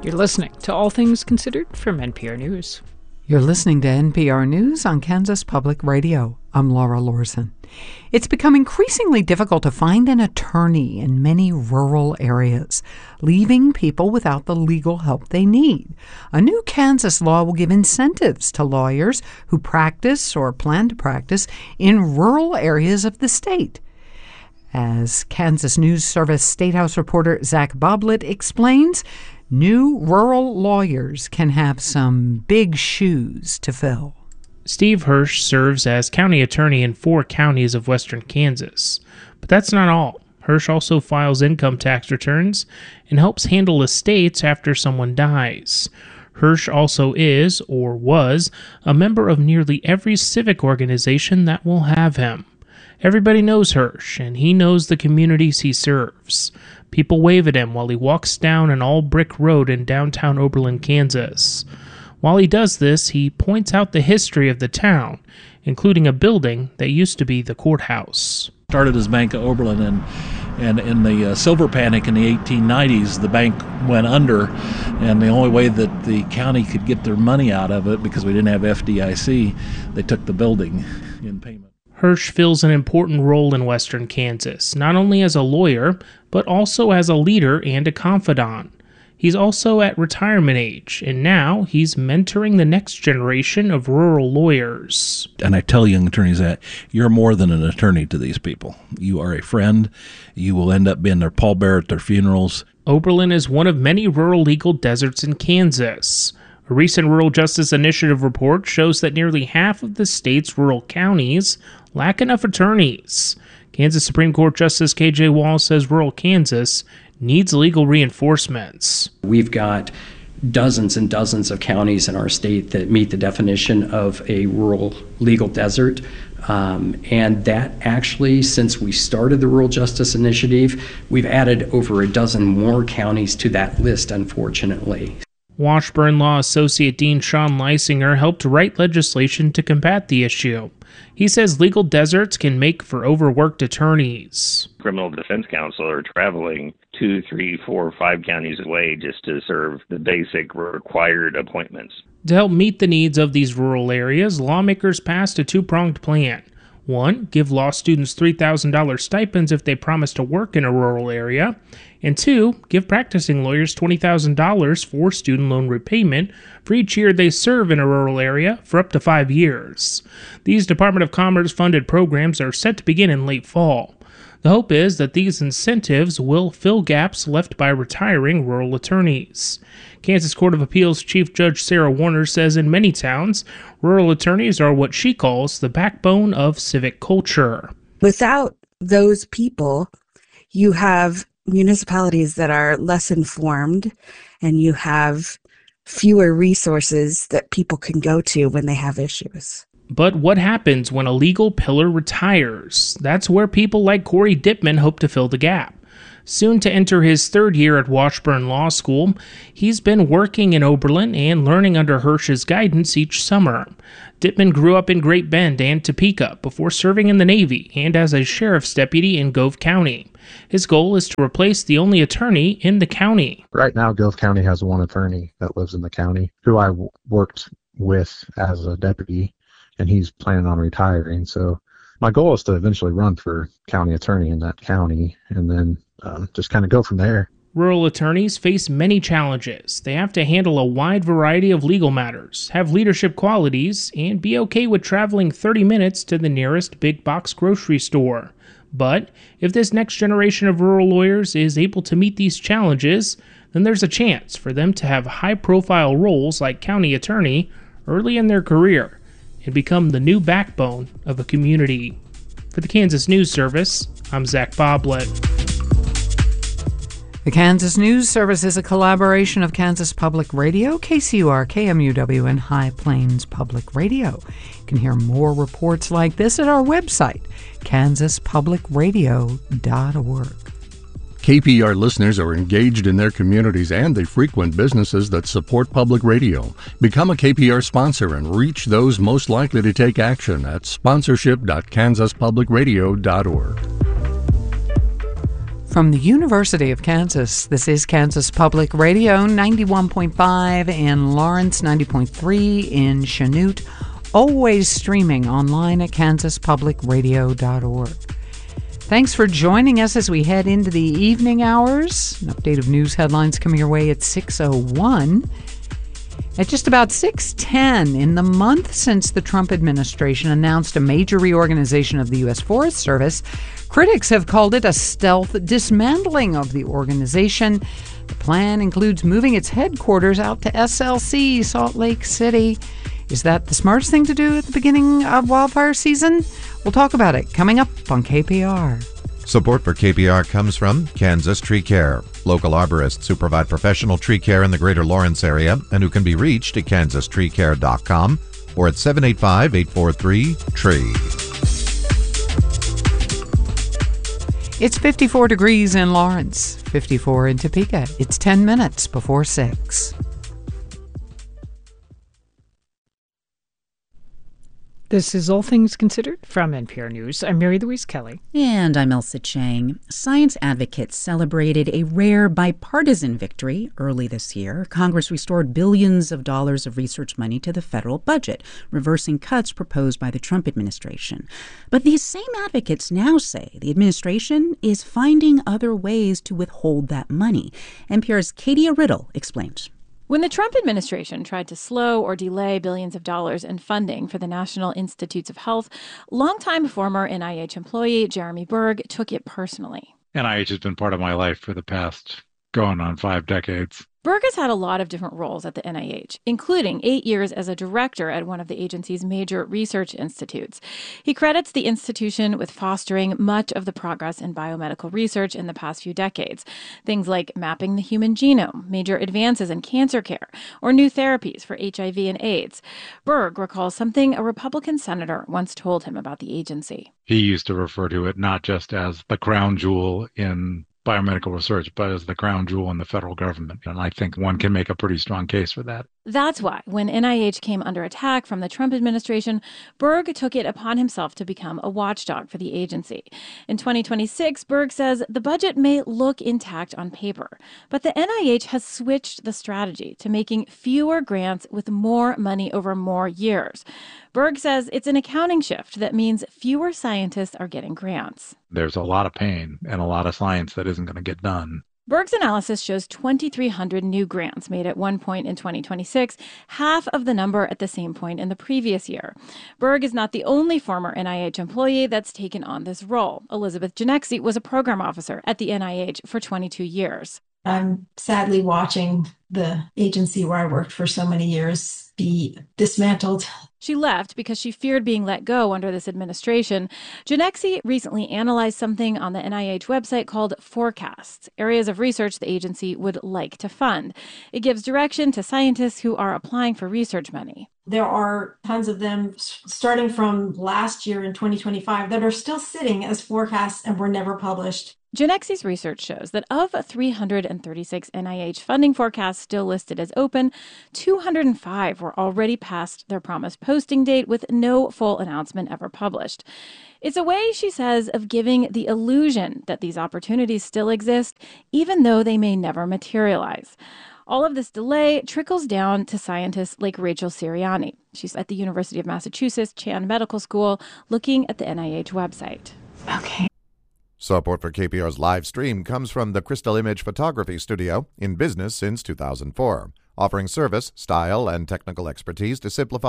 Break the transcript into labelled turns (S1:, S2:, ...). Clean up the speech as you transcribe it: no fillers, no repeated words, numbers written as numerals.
S1: You're listening to All Things Considered from NPR News.
S2: You're listening to NPR News on Kansas Public Radio. I'm Laura Lorson. It's become increasingly difficult to find an attorney in many rural areas, leaving people without the legal help they need. A new Kansas law will give incentives to lawyers who practice or plan to practice in rural areas of the state. As Kansas News Service State House reporter Zach Boblett explains, new rural lawyers can have some big shoes to fill.
S3: Steve Hirsch serves as county attorney in 4 counties of western Kansas. But that's not all. Hirsch also files income tax returns and helps handle estates after someone dies. Hirsch also is, or was, a member of nearly every civic organization that will have him. Everybody knows Hirsch, and he knows the communities he serves. People wave at him while he walks down an all-brick road in downtown Oberlin, Kansas. While he does this, he points out the history of the town, including a building that used to be the courthouse.
S4: Started as Bank of Oberlin, and in the silver panic in the 1890s, the bank went under, and the only way that the county could get their money out of it, because we didn't have FDIC, they took the building in payment.
S3: Hirsch fills an important role in western Kansas, not only as a lawyer, but also as a leader and a confidant. He's also at retirement age, and now he's mentoring the next generation of rural lawyers.
S4: And I tell young attorneys that you're more than an attorney to these people. You are a friend. You will end up being their pallbearer at their funerals.
S3: Oberlin is one of many rural legal deserts in Kansas. A recent Rural Justice Initiative report shows that nearly half of the state's rural counties lack enough attorneys. Kansas Supreme Court Justice K.J. Wall says rural Kansas needs legal reinforcements.
S5: We've got dozens and dozens of counties in our state that meet the definition of a rural legal desert. And that actually, since we started the Rural Justice Initiative, we've added over a dozen more counties to that list, unfortunately.
S3: Washburn Law Associate Dean Sean Leisinger helped write legislation to combat the issue. He says legal deserts can make for overworked attorneys.
S6: Criminal defense counsel are traveling 2, 3, 4, 5 counties away just to serve the basic required appointments.
S3: To help meet the needs of these rural areas, lawmakers passed a 2-pronged plan. 1, give law students $3,000 stipends if they promise to work in a rural area. And 2, give practicing lawyers $20,000 for student loan repayment for each year they serve in a rural area for up to 5 years. These Department of Commerce-funded programs are set to begin in late fall. The hope is that these incentives will fill gaps left by retiring rural attorneys. Kansas Court of Appeals Chief Judge Sarah Warner says in many towns, rural attorneys are what she calls the backbone of civic culture.
S7: Without those people, you have municipalities that are less informed, and you have fewer resources that people can go to when they have issues.
S3: But what happens when a legal pillar retires? That's where people like Corey Dittman hope to fill the gap. Soon to enter his 3rd year at Washburn Law School, he's been working in Oberlin and learning under Hirsch's guidance each summer. Dittman grew up in Great Bend and Topeka before serving in the Navy and as a sheriff's deputy in Gove County. His goal is to replace the only attorney in the county.
S8: Right now, Gove County has one attorney that lives in the county who I worked with as a deputy, and he's planning on retiring. So my goal is to eventually run for county attorney in that county, and then just kind of go from there.
S3: Rural attorneys face many challenges. They have to handle a wide variety of legal matters, have leadership qualities, and be okay with traveling 30 minutes to the nearest big box grocery store. But if this next generation of rural lawyers is able to meet these challenges, then there's a chance for them to have high-profile roles like county attorney early in their career and become the new backbone of a community. For the Kansas News Service, I'm Zach Boblett.
S2: The Kansas News Service is a collaboration of Kansas Public Radio, KCUR, KMUW, and High Plains Public Radio. You can hear more reports like this at our website, kansaspublicradio.org.
S9: KPR listeners are engaged in their communities and they frequent businesses that support public radio. Become a KPR sponsor and reach those most likely to take action at sponsorship.kansaspublicradio.org.
S2: From the University of Kansas, this is Kansas Public Radio, 91.5 in Lawrence, 90.3 in Chanute, always streaming online at kansaspublicradio.org. Thanks for joining us as we head into the evening hours. An update of news headlines coming your way at 6:01. At just about 6:10, in the month since the Trump administration announced a major reorganization of the U.S. Forest Service, critics have called it a stealth dismantling of the organization. The plan includes moving its headquarters out to SLC, Salt Lake City. Is that the smartest thing to do at the beginning of wildfire season? We'll talk about it coming up on KPR.
S10: Support for KPR comes from Kansas Tree Care, local arborists who provide professional tree care in the greater Lawrence area and who can be reached at kansastreecare.com or at 785-843-TREE.
S2: It's 54 degrees in Lawrence, 54 in Topeka. It's 10 minutes before 6.
S1: This is All Things Considered from NPR News. I'm Mary Louise Kelly.
S11: And I'm Elsa Chang. Science advocates celebrated a rare bipartisan victory early this year. Congress restored billions of dollars of research money to the federal budget, reversing cuts proposed by the Trump administration. But these same advocates now say the administration is finding other ways to withhold that money. NPR's Katia Riddle explains.
S12: When the Trump administration tried to slow or delay billions of dollars in funding for the National Institutes of Health, longtime former NIH employee Jeremy Berg took it personally.
S13: NIH has been part of my life for the past going on 5 decades.
S12: Berg has had a lot of different roles at the NIH, including 8 years as a director at one of the agency's major research institutes. He credits the institution with fostering much of the progress in biomedical research in the past few decades. Things like mapping the human genome, major advances in cancer care, or new therapies for HIV and AIDS. Berg recalls something a Republican senator once told him about the agency.
S13: He used to refer to it not just as the crown jewel in biomedical research, but as the crown jewel in the federal government. And I think one can make a pretty strong case for that.
S12: That's why, when NIH came under attack from the Trump administration, Berg took it upon himself to become a watchdog for the agency. In 2026, Berg says the budget may look intact on paper, but the NIH has switched the strategy to making fewer grants with more money over more years. Berg says it's an accounting shift that means fewer scientists are getting grants.
S13: There's a lot of pain and a lot of science that isn't going to get done.
S12: Berg's analysis shows 2,300 new grants made at one point in 2026, half of the number at the same point in the previous year. Berg is not the only former NIH employee that's taken on this role. Elizabeth Genexi was a program officer at the NIH for 22 years.
S14: I'm sadly watching the agency where I worked for so many years be dismantled.
S12: She left because she feared being let go under this administration. Genexi recently analyzed something on the NIH website called Forecasts, areas of research the agency would like to fund. It gives direction to scientists who are applying for research money.
S14: There are tons of them starting from last year in 2025 that are still sitting as forecasts and were never published.
S12: Genexi's research shows that of 336 NIH funding forecasts still listed as open, 205 were already past their promised posting date with no full announcement ever published. It's a way, she says, of giving the illusion that these opportunities still exist, even though they may never materialize. All of this delay trickles down to scientists like Rachel Sirianni. She's at the University of Massachusetts Chan Medical School, looking at the NIH website.
S14: Okay.
S10: Support for KPR's live stream comes from the Crystal Image Photography Studio, in business since 2004, offering service, style, and technical expertise to simplify